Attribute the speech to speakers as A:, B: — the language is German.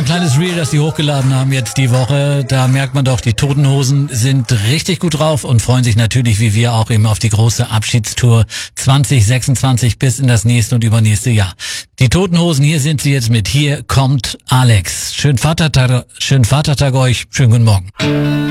A: kleines Reel, das die hochgeladen haben jetzt die Woche. Da merkt man doch, die Toten Hosen sind richtig gut drauf und freuen sich natürlich, wie wir auch, eben auf die große Abschiedstour 2026 bis in das nächste und übernächste Jahr. Die Toten Hosen, hier sind sie jetzt mit Hier kommt Alex. Schönen Vatertag euch, schönen guten Morgen.